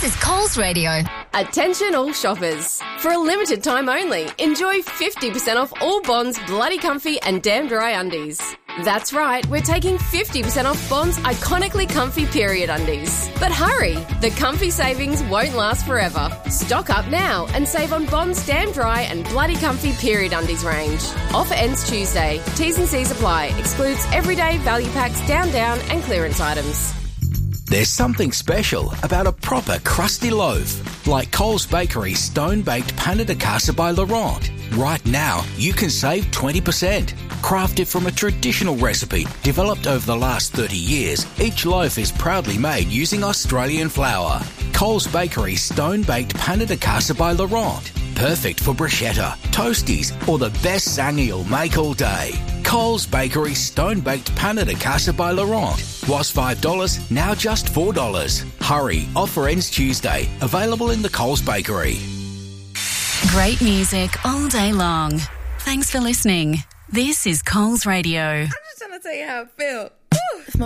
This is Coles Radio. Attention all shoppers. For a limited time only, enjoy 50% off all Bond's Bloody Comfy and Damn Dry undies. That's right, we're taking 50% off Bond's iconically comfy period undies. But hurry, the comfy savings won't last forever. Stock up now and save on Bond's Damn Dry and Bloody Comfy period undies range. Offer ends Tuesday. T's and C's apply. Excludes everyday value packs, down and clearance items. There's something special about a proper crusty loaf, like Coles Bakery's stone-baked Pain de Casa by Laurent. Right now, you can save 20%. Crafted from a traditional recipe developed over the last 30 years, each loaf is proudly made using Australian flour. Coles Bakery's stone-baked Pain de Casa by Laurent. Perfect for bruschetta, toasties, or the best sang you'll make all day. Coles Bakery stone-baked Pain de Casa by Laurent. Was $5, now just $4. Hurry, offer ends Tuesday. Available in the Coles Bakery. Great music all day long. Thanks for listening. This is Coles Radio. I'm just trying to tell you how I feel.